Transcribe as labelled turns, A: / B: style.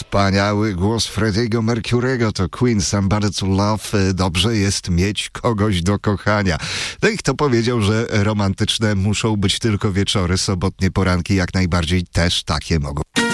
A: Wspaniały głos Freddie'ego Mercury'ego, to Queen, Somebody to Love. Dobrze jest mieć kogoś do kochania. No i kto powiedział, że romantyczne muszą być tylko wieczory, sobotnie poranki jak najbardziej też takie mogą.